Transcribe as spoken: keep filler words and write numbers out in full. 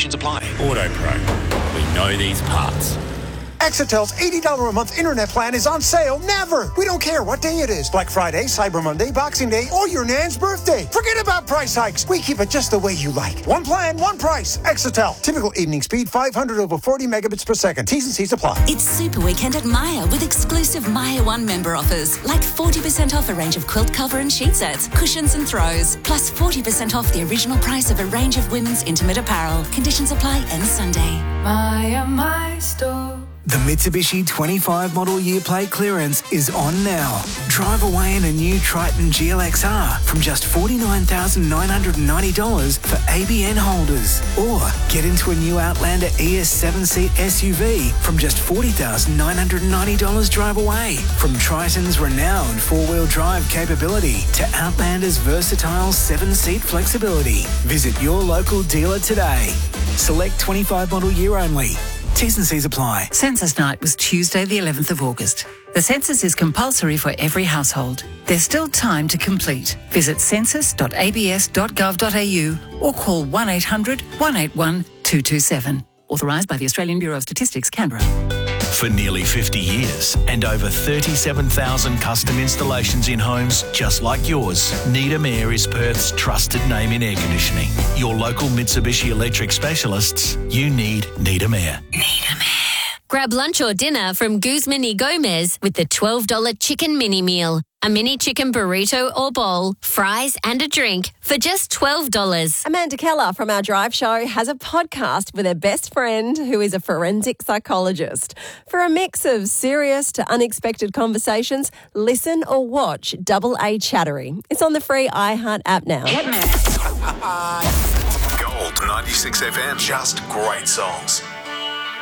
Conditions apply. AutoPro. We know these parts. Exetel's eighty dollars a month internet plan is on sale never. We don't care what day it is. Black Friday, Cyber Monday, Boxing Day, or your nan's birthday. Forget about price hikes. We keep it just the way you like. One plan, one price. Exetel. Typical evening speed, five hundred over forty megabits per second. T's and C's apply. It's Super Weekend at Myer with exclusive Myer One member offers, like forty percent off a range of quilt cover and sheet sets, cushions and throws, plus forty percent off the original price of a range of women's intimate apparel. Conditions apply end Sunday. Myer, my store. The Mitsubishi twenty-five model year plate clearance is on now. Drive away in a new Triton G L X R from just forty-nine thousand nine hundred ninety dollars for A B N holders. Or get into a new Outlander E S seven seat S U V from just forty thousand nine hundred ninety dollars drive away. From Triton's renowned four-wheel drive capability to Outlander's versatile seven seat flexibility. Visit your local dealer today. Select twenty-five model year only. T's and C's apply. Census night was Tuesday the eleventh of August. The census is compulsory for every household. There's still time to complete. Visit census dot a b s dot gov dot a u or call one eight hundred one eight one two two seven. Authorised by the Australian Bureau of Statistics, Canberra. For nearly fifty years and over thirty-seven thousand custom installations in homes just like yours, Needham Air is Perth's trusted name in air conditioning. Your local Mitsubishi Electric specialists, you need Needham Air. Needham Air. Grab lunch or dinner from Guzman y Gomez with the twelve dollars chicken mini meal. A mini chicken burrito or bowl, fries and a drink for just twelve dollars. Amanda Keller from Our Drive Show has a podcast with her best friend who is a forensic psychologist. For a mix of serious to unexpected conversations, listen or watch Double A Chattery. It's on the free iHeart app now. Gold ninety-six F M. Just great songs.